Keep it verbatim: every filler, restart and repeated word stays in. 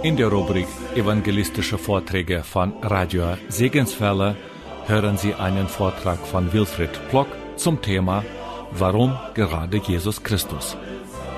In der Rubrik Evangelistische Vorträge von Radio Segenswelle hören Sie einen Vortrag von Wilfried Plock zum Thema Warum gerade Jesus Christus?